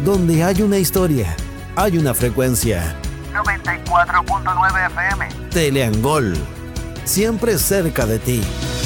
Donde hay una historia, hay una frecuencia. 94.9 FM. Teleangol, siempre cerca de ti.